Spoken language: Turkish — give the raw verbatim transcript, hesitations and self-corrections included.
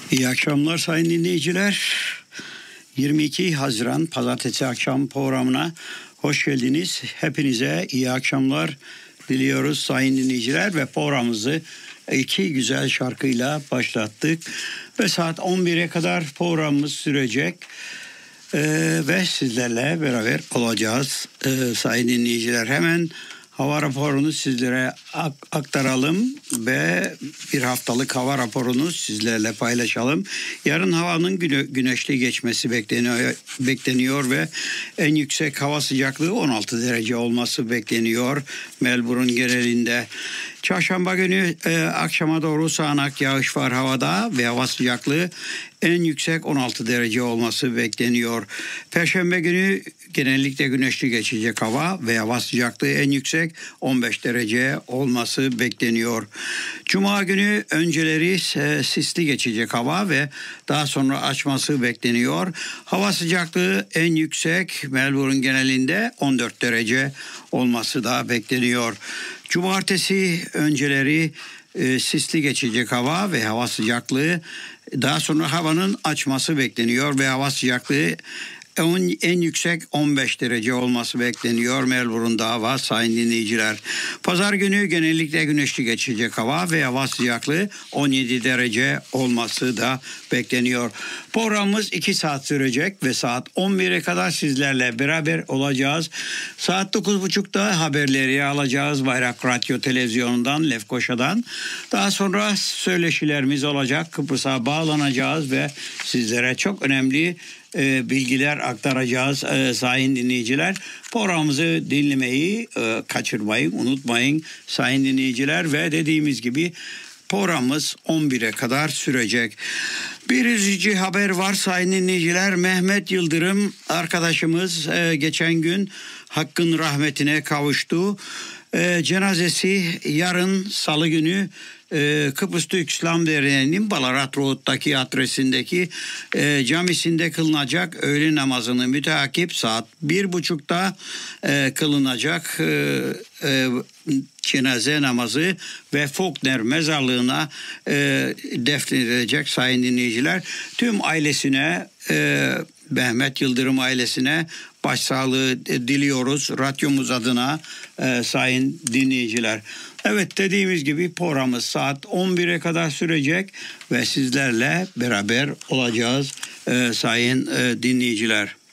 İyi akşamlar sayın dinleyiciler. yirmi iki Haziran Pazartesi akşam programına hoş geldiniz. Hepinize iyi akşamlar diliyoruz sayın dinleyiciler ve programımızı iki güzel şarkıyla başlattık. Ve saat on bire kadar programımız sürecek. Ee, ve sizlerle beraber olacağız ee, sayın dinleyiciler. Hemen hava raporunu sizlere aktaralım ve bir haftalık hava raporunu sizlerle paylaşalım. Yarın havanın güne, güneşli geçmesi bekleniyor, bekleniyor ve en yüksek hava sıcaklığı on altı derece olması bekleniyor Melbourne genelinde. Çarşamba günü e, akşama doğru sağanak yağış var havada ve hava sıcaklığı en yüksek on altı derece olması bekleniyor. Perşembe günü genellikle güneşli geçecek hava ve hava sıcaklığı en yüksek on beş derece olması bekleniyor. Cuma günü önceleri e, sisli geçecek hava ve daha sonra açması bekleniyor. Hava sıcaklığı en yüksek Melbourne genelinde on dört derece olması da bekleniyor. Cumartesi önceleri e, sisli geçecek hava ve hava sıcaklığı daha sonra havanın açması bekleniyor ve hava sıcaklığı en, en yüksek on beş derece olması bekleniyor Melbourne'da hava sayın dinleyiciler. Pazar günü genellikle güneşli geçecek hava ve hava sıcaklığı on yedi derece olması da bekleniyor. Programımız iki saat sürecek ve saat on bire kadar sizlerle beraber olacağız. Saat dokuz buçukta haberleri alacağız Bayrak Radyo Televizyonu'ndan, Lefkoşa'dan. Daha sonra söyleşilerimiz olacak. Kıbrıs'a bağlanacağız ve sizlere çok önemli e, bilgiler aktaracağız e, sayın dinleyiciler. Programımızı dinlemeyi e, kaçırmayın, unutmayın sayın dinleyiciler ve dediğimiz gibi programımız on bire kadar sürecek. Bir üzücü haber var sayın dinleyiciler. Mehmet Yıldırım arkadaşımız e, geçen gün Hakk'ın rahmetine kavuştu. E, cenazesi yarın Salı günü e, Kıbrıs Türk İslam Derneği'nin Ballarat Road'daki adresindeki e, camisinde kılınacak. Öğle namazını müteakip saat bir buçukta e, kılınacak e, e, cenaze namazı ve Faulkner mezarlığına e, defnedilecek sayın dinleyiciler. Tüm ailesine, e, Mehmet Yıldırım ailesine başsağlığı diliyoruz radyomuz adına e, sayın dinleyiciler. Evet, dediğimiz gibi programımız saat on bire kadar sürecek ve sizlerle beraber olacağız e, sayın e, dinleyiciler.